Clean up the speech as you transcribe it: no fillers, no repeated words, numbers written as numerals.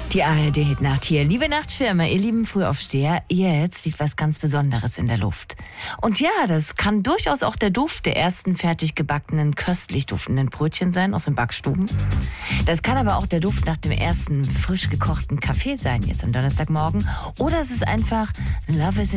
Die ARD-Nacht hier. Liebe Nachtschwärmer, ihr lieben Frühaufsteher, jetzt liegt was ganz Besonderes in der Luft. Und ja, das kann durchaus auch der Duft der ersten fertig gebackenen, köstlich duftenden Brötchen sein aus den Backstuben. Das kann aber auch der Duft nach dem ersten frisch gekochten Kaffee sein, jetzt am Donnerstagmorgen. Oder es ist einfach Love is